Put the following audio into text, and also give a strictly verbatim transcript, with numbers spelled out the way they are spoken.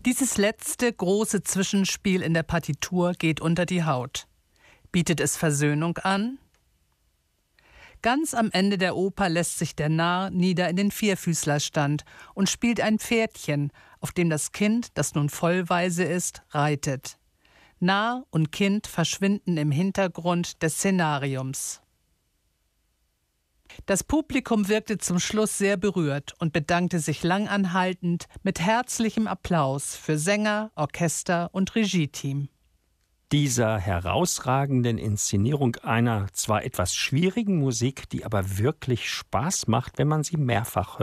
Dieses letzte große Zwischenspiel in der Partitur geht unter die Haut. Bietet es Versöhnung an? Ganz am Ende der Oper lässt sich der Narr nieder in den Vierfüßlerstand und spielt ein Pferdchen, auf dem das Kind, das nun vollweise ist, reitet. Narr und Kind verschwinden im Hintergrund des Szenariums. Das Publikum wirkte zum Schluss sehr berührt und bedankte sich langanhaltend mit herzlichem Applaus für Sänger, Orchester und Regieteam. Dieser herausragenden Inszenierung einer zwar etwas schwierigen Musik, die aber wirklich Spaß macht, wenn man sie mehrfach hört.